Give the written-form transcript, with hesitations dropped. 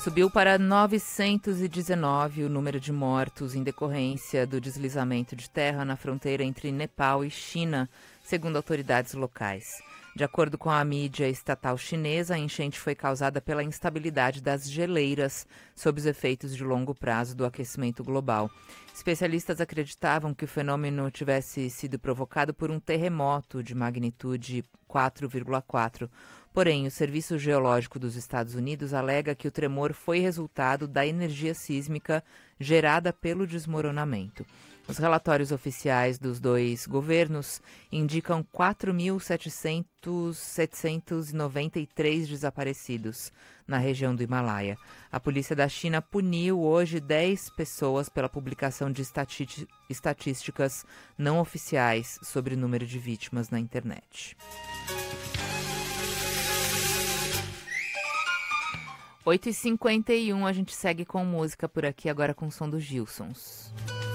Subiu para 919 o número de mortos em decorrência do deslizamento de terra na fronteira entre Nepal e China, segundo autoridades locais. De acordo com a mídia estatal chinesa, a enchente foi causada pela instabilidade das geleiras sob os efeitos de longo prazo do aquecimento global. Especialistas acreditavam que o fenômeno tivesse sido provocado por um terremoto de magnitude 4,4. Porém, o Serviço Geológico dos Estados Unidos alega que o tremor foi resultado da energia sísmica gerada pelo desmoronamento. Os relatórios oficiais dos dois governos indicam 4.793 desaparecidos na região do Himalaia. A polícia da China puniu hoje 10 pessoas pela publicação de estatísticas não oficiais sobre o número de vítimas na internet. 8h51, a gente segue com música por aqui, agora com o som dos Gilsons.